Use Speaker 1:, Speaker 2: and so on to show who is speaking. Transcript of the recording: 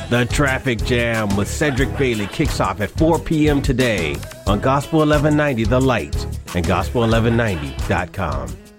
Speaker 1: The Traffic Jam with Cedric Bailey kicks off at 4 p.m. today on Gospel 1190 The Light and Gospel1190.com.